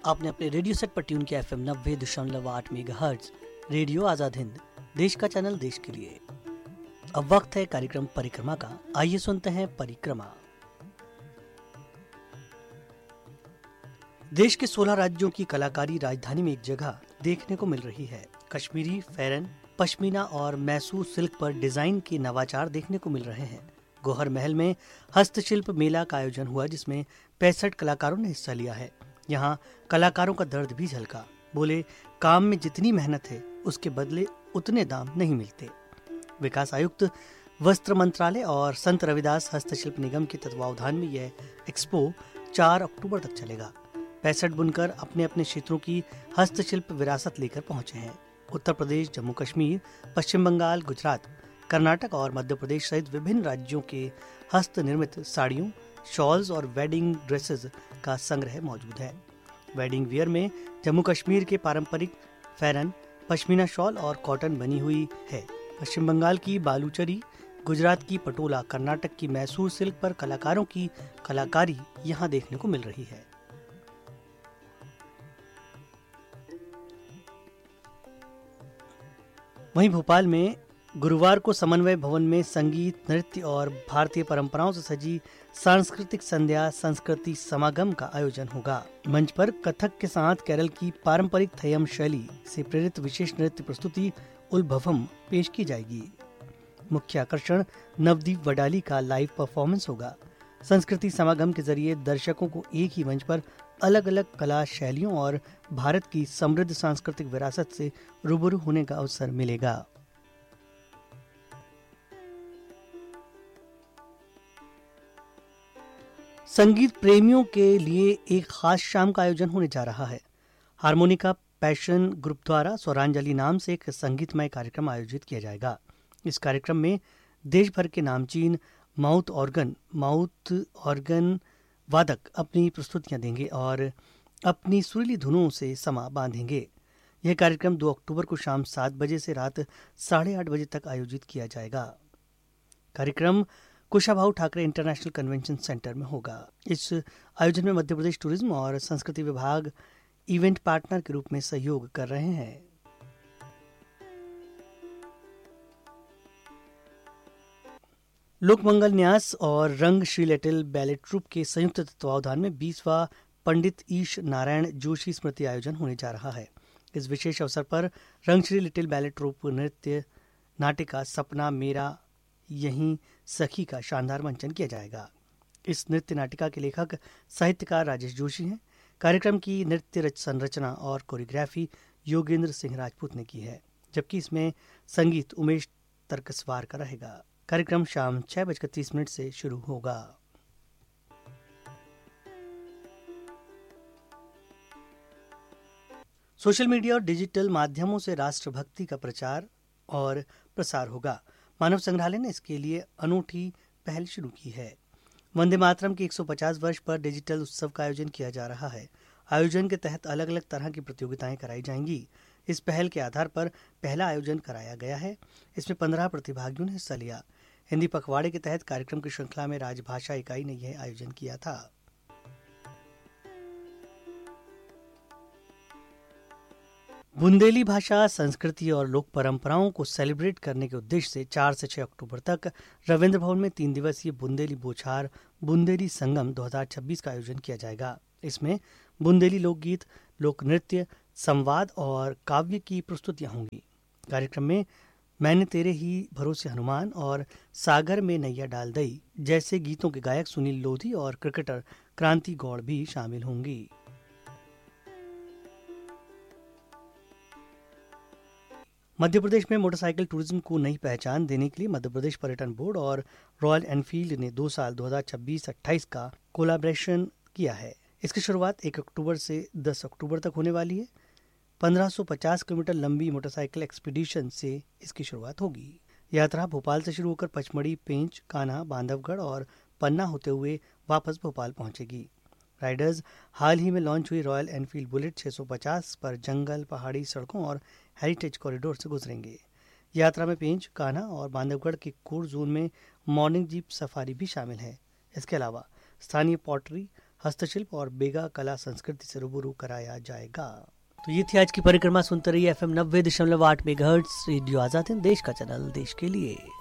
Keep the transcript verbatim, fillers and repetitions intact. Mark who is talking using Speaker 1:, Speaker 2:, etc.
Speaker 1: आपने अपने radio set पर ट्यून किया एफएम नब्बे दशमलव आठ मेगाहर्ट्ज रेडियो आजाद हिंद, देश का चैनल देश के लिए। अब वक्त है कार्यक्रम परिक्रमा का। आइए सुनते हैं परिक्रमा। देश के सोलह राज्यों की कलाकारी राजधानी में एक जगह देखने को मिल रही है। कश्मीरी फेरन, पश्मीना और मैसूर सिल्क पर डिजाइन के नवाचार देखने को मिल रहे हैं। गौहर महल में हस्तशिल्प मेला का आयोजन हुआ, जिसमें पैंसठ कलाकारों ने हिस्सा लिया है। यहाँ कलाकारों का दर्द भी झलका। बोले, काम में जितनी मेहनत है उसके बदले उतने दाम नहीं मिलते। विकास आयुक्त, वस्त्र मंत्रालय और संत रविदास हस्तशिल्प निगम के तत्वावधान में यह एक्सपो चार अक्टूबर तक चलेगा। पैंसठ बुनकर अपने अपने क्षेत्रों की हस्तशिल्प विरासत लेकर पहुंचे हैं। उत्तर प्रदेश, जम्मू कश्मीर, पश्चिम बंगाल, गुजरात, कर्नाटक और मध्य प्रदेश सहित विभिन्न राज्यों के हस्त निर्मित साड़ियों, शॉल्स और वेडिंग ड्रेसेस का संग्रह मौजूद है। वेडिंग वियर में जम्मू कश्मीर के पारंपरिक फेरन, पश्मीना शॉल और कॉटन बनी हुई है। पश्चिम बंगाल की बालूचरी, गुजरात की पटोला, कर्नाटक की मैसूर सिल्क पर कलाकारों की कलाकारी यहाँ देखने को मिल रही है। वहीं भोपाल में गुरुवार को समन्वय भवन में संगीत, नृत्य और भारतीय परंपराओं से सजी सांस्कृतिक संध्या संस्कृति समागम का आयोजन होगा। मंच पर कथक के साथ केरल की पारंपरिक थयम शैली से प्रेरित विशेष नृत्य प्रस्तुति उल्भवम पेश की जाएगी। मुख्य आकर्षण नवदीप वडाली का लाइव परफॉर्मेंस होगा। संस्कृति समागम के जरिए दर्शकों को एक ही मंच पर अलग अलग कला शैलियों और भारत की समृद्ध सांस्कृतिक विरासत से रूबरू होने का अवसर मिलेगा। संगीत प्रेमियों के लिए एक खास शाम का आयोजन होने जा रहा है। हारमोनिका पैशन ग्रुप द्वारा स्वरांजलि नाम से एक संगीतमय कार्यक्रम आयोजित किया जाएगा। इस कार्यक्रम में देश भर के नामचीन माउथ ऑर्गन माउथ ऑर्गन वादक अपनी प्रस्तुतियां देंगे और अपनी सुरीली धुनों से समा बांधेंगे। यह कार्यक्रम दो अक्टूबर को शाम सात बजे से रात साढ़े आठ बजे तक आयोजित किया जाएगा। कार्यक्रम Kushabhau Thackeray international convention centre में होगा। इस आयोजन में मध्य प्रदेश टूरिज्म और संस्कृति विभाग इवेंट पार्टनर के रूप में सहयोग कर रहे हैं। लोकमंगल न्यास और रंग श्री लिटिल बैले ट्रूप के संयुक्त तत्वावधान में बीसवां पंडित ईश नारायण जोशी स्मृति आयोजन होने जा रहा है। इस विशेष अवसर पर रंग श्री लिटिल बैले ट्रूप नृत्य नाटिका सपना मेरा यहीं सखी का शानदार मंचन किया जाएगा। इस नृत्य नाटिका के लेखक साहित्यकार राजेश जोशी हैं। कार्यक्रम की नृत्य संरचना और कोरियोग्राफी योगेंद्र सिंह राजपूत ने की है, जबकि इसमें संगीत उमेश तर्कसवार का रहेगा। कार्यक्रम शाम छह बजकर तीस मिनट से शुरू होगा। सोशल मीडिया और डिजिटल माध्यमों से राष्ट्रभक्ति का प्रचार और प्रसार होगा। मानव संग्रहालय ने इसके लिए अनूठी पहल शुरू की है। वंदे मातरम के एक सौ पचास वर्ष पर डिजिटल उत्सव का आयोजन किया जा रहा है। आयोजन के तहत अलग अलग तरह की प्रतियोगिताएं कराई जाएंगी। इस पहल के आधार पर पहला आयोजन कराया गया है। इसमें पंद्रह प्रतिभागियों ने हिस्सा लिया। हिंदी पखवाड़े के तहत कार्यक्रम की श्रृंखला में राजभाषा इकाई ने यह आयोजन किया था। बुंदेली भाषा, संस्कृति और लोक परंपराओं को सेलिब्रेट करने के उद्देश्य से चार से छह अक्टूबर तक रविंद्र भवन में तीन दिवसीय बुंदेली बोछार बुंदेली संगम दो हज़ार छब्बीस का आयोजन किया जाएगा। इसमें बुंदेली लोकगीत, लोक नृत्य, संवाद और काव्य की प्रस्तुतियां होंगी। कार्यक्रम में मैंने तेरे ही भरोसे हनुमान और सागर में नैया डाल दई जैसे गीतों के गायक सुनील लोधी और क्रिकेटर क्रांति गौड़ भी शामिल होंगी। मध्य प्रदेश में मोटरसाइकिल टूरिज्म को नई पहचान देने के लिए मध्य प्रदेश पर्यटन बोर्ड और रॉयल एनफील्ड ने दो साल दो हज़ार छब्बीस अट्ठाईस का कोलैबोरेशन किया है। इसकी शुरुआत एक अक्टूबर से दस अक्टूबर तक होने वाली है। पंद्रह सौ पचास किलोमीटर लंबी मोटरसाइकिल एक्सपीडिशन से इसकी शुरुआत होगी। यात्रा भोपाल से शुरू होकर पचमढ़ी, पेंच, कान्हा, बांधवगढ़ और पन्ना होते हुए वापस भोपाल पहुंचेगी। राइडर्स हाल ही में लॉन्च हुई रॉयल एनफील्ड बुलेट छह सौ पचास पर जंगल, पहाड़ी सड़कों और हेरिटेज कॉरिडोर से गुजरेंगे। यात्रा में पेंच, कान्हा और बांधवगढ़ के कोर जोन में मॉर्निंग जीप सफारी भी शामिल है। इसके अलावा स्थानीय पॉटरी, हस्तशिल्प और बेगा कला संस्कृति से रूबरू कराया जाएगा। तो ये थी आज की परिक्रमा। सुनते रहिए एफ एम नब्बे दशमलव आठ मेगाहर्ट्ज रेडियो आजाद हिंद, देश का चैनल देश के लिए।